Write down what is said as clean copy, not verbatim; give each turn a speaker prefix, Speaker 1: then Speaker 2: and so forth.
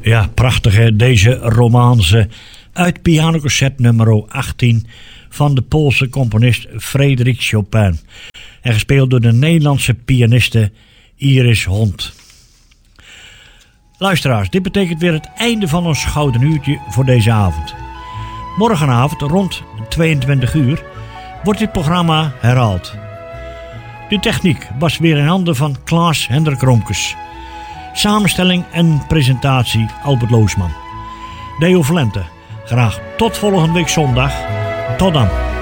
Speaker 1: Ja, prachtig hè, deze romance uit pianocassette nummer 18 van de Poolse componist Frédéric Chopin. En gespeeld door de Nederlandse pianiste Iris Hond. Luisteraars, dit betekent weer het einde van ons gouden uurtje voor deze avond. Morgenavond rond 22 uur wordt dit programma herhaald. De techniek was weer in handen van Klaas Hendrik Romkes. Samenstelling en presentatie Albert Loosman. Deo Valente. Graag tot volgende week zondag. Tot dan.